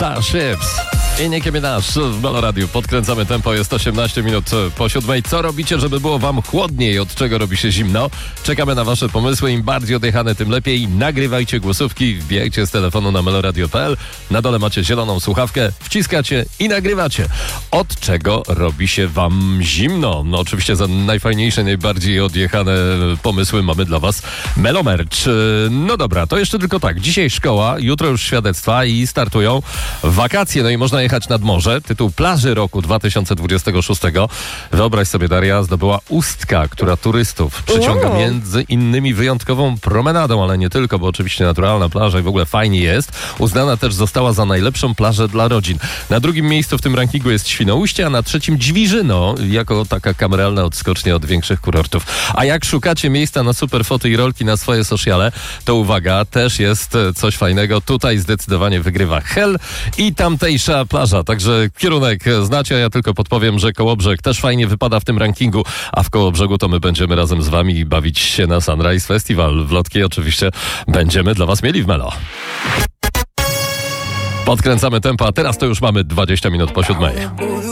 Starships i Nicki Minaj w Melo Radio. Podkręcamy tempo, jest 18 minut po 7. Co robicie, żeby było wam chłodniej? Od czego robi się zimno? Czekamy na wasze pomysły. Im bardziej odjechane, tym lepiej. Nagrywajcie głosówki, wbijajcie z telefonu na meloradio.pl. Na dole macie zieloną słuchawkę, wciskacie i nagrywacie. Od czego robi się wam zimno? No oczywiście za najfajniejsze, najbardziej odjechane pomysły mamy dla was Melo Merch. No dobra, to jeszcze tylko tak. Dzisiaj szkoła, jutro już świadectwa i startują wakacje. No i można jechać nad morze. Tytuł Plaży roku 2026. Wyobraź sobie, Daria, zdobyła Ustka, która turystów przyciąga między innymi wyjątkową promenadą, ale nie tylko, bo oczywiście naturalna plaża i w ogóle fajnie jest. Uznana też została za najlepszą plażę dla rodzin. Na drugim miejscu w tym rankingu jest Świnoujście, a na trzecim Dźwiżyno, jako taka kameralna odskocznia od większych kurortów. A jak szukacie miejsca na super foty i rolki na swoje sociale, to uwaga, też jest coś fajnego. Tutaj zdecydowanie wygrywa Hel i tamtejsza plaża. Także kierunek znacie, a ja tylko podpowiem, że Kołobrzeg też fajnie wypada w tym rankingu, a w Kołobrzegu to my będziemy razem z wami bawić się na Sunrise Festival. Wlotki oczywiście będziemy dla was mieli w Melo. Podkręcamy tempo, a teraz to już mamy 20 minut po 7.